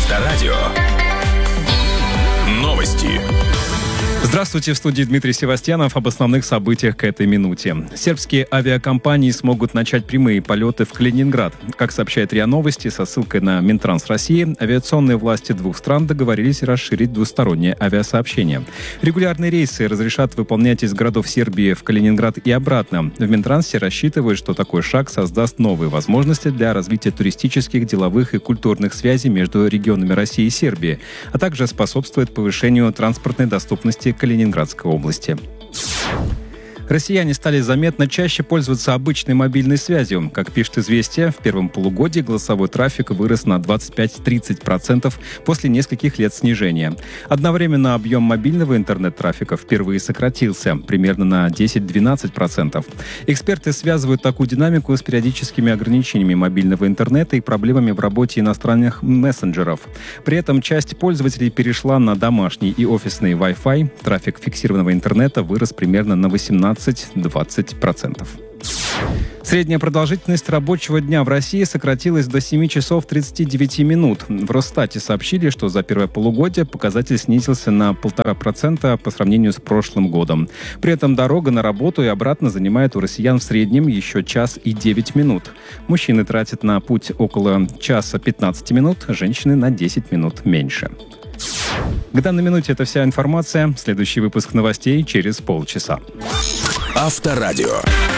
Авторадио. Новости. Здравствуйте, в студии Дмитрий Севастьянов. Об основных событиях к этой минуте. Сербские авиакомпании смогут начать прямые полеты в Калининград. Как сообщает РИА Новости, со ссылкой на Минтранс России, авиационные власти двух стран договорились расширить двустороннее авиасообщение. Регулярные рейсы разрешат выполнять из городов Сербии в Калининград и обратно. В Минтрансе рассчитывают, что такой шаг создаст новые возможности для развития туристических, деловых и культурных связей между регионами России и Сербии, а также способствует повышению транспортной доступности Калининградской области. Россияне стали заметно чаще пользоваться обычной мобильной связью. Как пишет «Известия», в первом полугодии голосовой трафик вырос на 25-30% после нескольких лет снижения. Одновременно объем мобильного интернет-трафика впервые сократился, примерно на 10-12%. Эксперты связывают такую динамику с периодическими ограничениями мобильного интернета и проблемами в работе иностранных мессенджеров. При этом часть пользователей перешла на домашний и офисный Wi-Fi. Трафик фиксированного интернета вырос примерно на 18-20%. Средняя продолжительность рабочего дня в России сократилась до 7 часов 39 минут. В Росстате сообщили, что за первое полугодие показатель снизился на 1,5% по сравнению с прошлым годом. При этом дорога на работу и обратно занимает у россиян в среднем еще час и 9 минут. Мужчины тратят на путь около часа 15 минут, женщины на 10 минут меньше. К данной минуте это вся информация. Следующий выпуск новостей через полчаса. Авторадио.